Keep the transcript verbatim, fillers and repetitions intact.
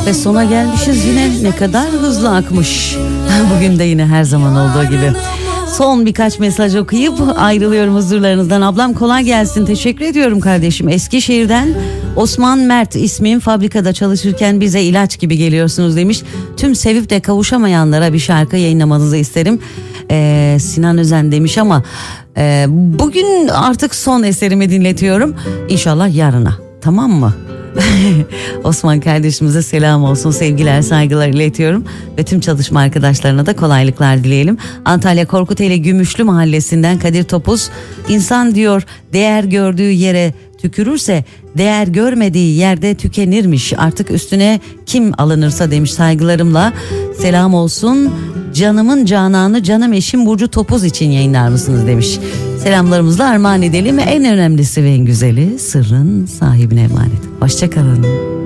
Ve sona gelmişiz yine, ne kadar hızlı akmış. Bugün de yine her zaman olduğu gibi. Son birkaç mesaj okuyup ayrılıyorum huzurlarınızdan. Ablam kolay gelsin, teşekkür ediyorum kardeşim. Eskişehir'den Osman Mert ismim, fabrikada çalışırken bize ilaç gibi geliyorsunuz demiş. Tüm sevip de kavuşamayanlara bir şarkı yayınlamanızı isterim. Ee, Sinan Özen demiş ama e, bugün artık son eserimi dinletiyorum. İnşallah yarına, tamam mı? Osman kardeşimize selam olsun, sevgiler saygılar iletiyorum ve tüm çalışma arkadaşlarına da kolaylıklar dileyelim. Antalya Korkuteli Gümüşlü Mahallesi'nden Kadir Topuz, insan diyor değer gördüğü yere tükürürse değer görmediği yerde tükenirmiş, artık üstüne kim alınırsa demiş. Saygılarımla selam olsun, canımın cananı canım eşim Burcu Topuz için yayınlar mısınız demiş. Selamlarımızla armağan edelim. En önemlisi ve en güzeli sırrın sahibine emanet. Hoşçakalın.